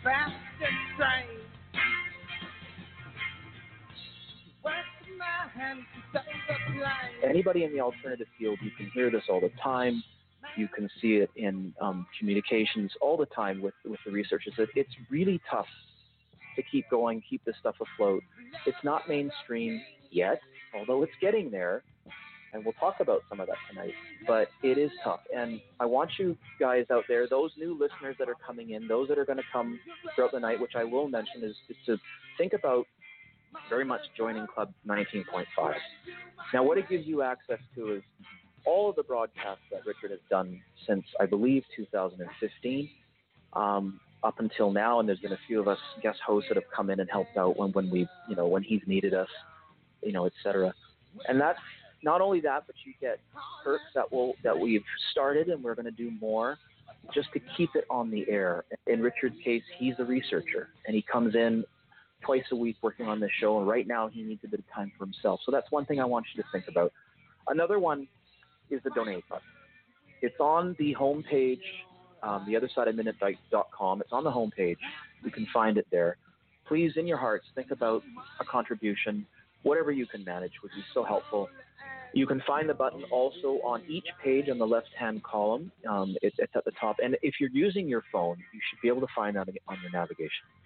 Anybody in the alternative field, you can hear this all the time. You can see it in communications all the time with the researchers. It's really tough to keep going, keep this stuff afloat. It's not mainstream yet, although it's getting there, and we'll talk about some of that tonight, but it is tough. And I want you guys out there, those new listeners that are coming in, those that are going to come throughout the night, which I will mention, is to think about very much joining Club 19.5. Now, what it gives you access to is all of the broadcasts that Richard has done since, I believe, 2015, up until now, and there's been a few of us guest hosts that have come in and helped out when we, when he's needed us, et cetera. And that's not only that, but you get perks that we've started, and we're going to do more just to keep it on the air. In Richard's case, he's a researcher, and he comes in twice a week working on this show, and right now he needs a bit of time for himself. So that's one thing I want you to think about. Another one is the donate button. It's on the homepage, theothersideofminute.com. It's on the homepage. You can find it there. Please, in your hearts, think about a contribution. Whatever you can manage would be so helpful. You can find the button also on each page on the left-hand column. It's at the top. And if you're using your phone, you should be able to find that on your navigation.